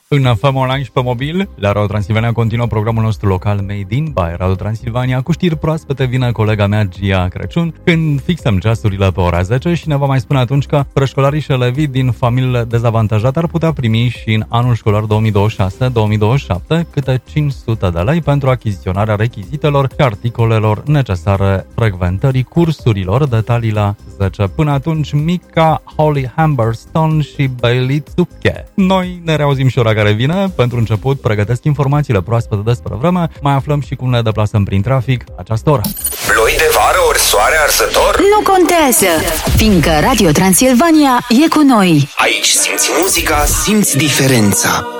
În FM Online și pe mobil, la Radio Transilvania continuă programul nostru local Made in by Radio Transilvania. Cu știri proaspete vine colega mea Gia Crăciun, când fixăm ceasurile pe ora 10 și ne va mai spune atunci că preșcolarii și elevii din familiile dezavantajate ar putea primi și în anul școlar 2026-2027 câte 500 de lei pentru achiziționarea rechizitelor și articolelor necesare frecventării cursurilor. Detalii la 10. Până atunci, Mika, Holly Humberstone și Bailey Tsupke. Noi ne reauzim și ora care vine. Pentru început, pregătesc informațiile proaspete despre vreme, mai aflăm și cum ne deplasăm prin trafic această oră. Ploi de vară ori soare arzător? Nu contează, fiindcă Radio Transilvania e cu noi. Aici simți muzica, simți diferența.